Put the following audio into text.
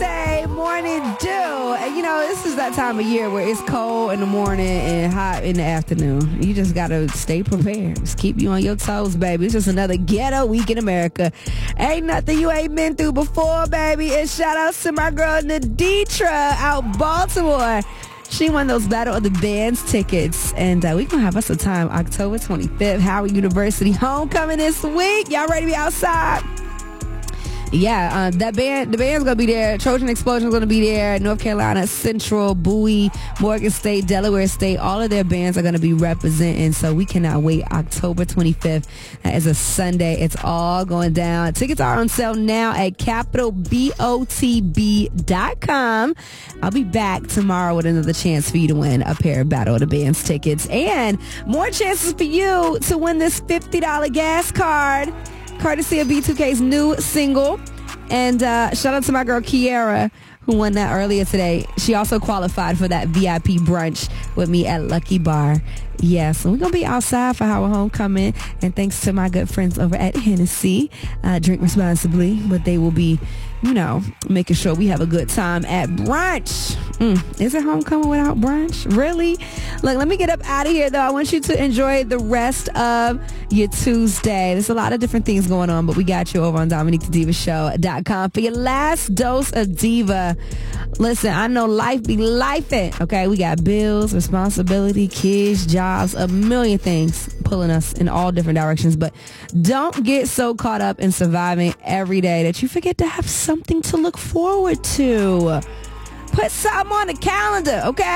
Beyonce, Morning Dew. And you know, this is that time of year where it's cold in the morning and hot in the afternoon. You just gotta stay prepared. Just keep you on your toes, baby. It's just another ghetto week in America. Ain't nothing you ain't been through before, baby. And shout outs to my girl Naditra out Baltimore. She won those Battle of the Bands tickets, and we gonna have us a time October 25th, Howard University homecoming this week. Y'all ready to be outside? Yeah, the band's gonna be there. Trojan Explosion's gonna be there. North Carolina Central, Bowie, Morgan State, Delaware State, all of their bands are gonna be representing. So we cannot wait. October 25th, that is a Sunday. It's all going down. Tickets are on sale now at capitalbotb.com. I'll be back tomorrow with another chance for you to win a pair of Battle of the Bands tickets and more chances for you to win this $50 gas card, courtesy of B2K's new single. And shout out to my girl Kiara, who won that earlier today. She also qualified for that VIP brunch with me at Lucky Bar. Yeah, so we're going to be outside for our homecoming. And thanks to my good friends over at Hennessy. Drink responsibly, but they will be, you know, making sure we have a good time at brunch. Is it homecoming without brunch? Really? Look, let me get up out of here, though. I want you to enjoy the rest of your Tuesday. There's a lot of different things going on, but we got you over on DominiqueTheDivaShow.com for your last dose of diva. Listen, I know life be lifing, okay? We got bills, responsibility, kids, jobs, a million things pulling us in all different directions, but don't get so caught up in surviving every day that you forget to have something to look forward to. Put something on the calendar, okay?